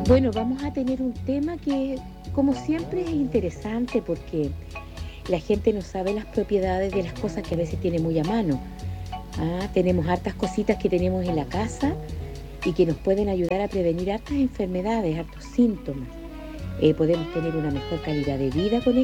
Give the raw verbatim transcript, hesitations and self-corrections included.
Bueno, vamos a tener un tema que, como siempre, es interesante porque la gente no sabe las propiedades de las cosas que a veces tiene muy a mano. Ah, tenemos hartas cositas que tenemos en la casa y que nos pueden ayudar a prevenir hartas enfermedades, hartos síntomas. Eh, podemos tener una mejor calidad de vida con